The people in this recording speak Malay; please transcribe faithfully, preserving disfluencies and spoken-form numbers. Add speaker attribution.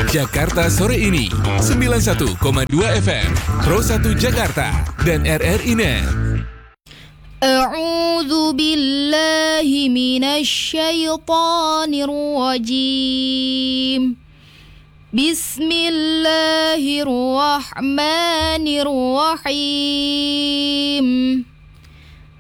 Speaker 1: Jakarta Sore Ini sembilan puluh satu koma dua F M Pro satu Jakarta dan R R I Net.
Speaker 2: A'udzu billahi minasy syaithanir rajim. Bismillahirrahmanirrahim.